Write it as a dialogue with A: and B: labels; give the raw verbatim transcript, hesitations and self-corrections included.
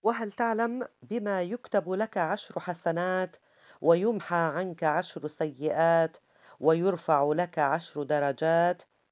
A: وهل تعلم بما يكتب لك عشر حسنات ويمحى عنك عشر سيئات ويرفع لك عشر درجات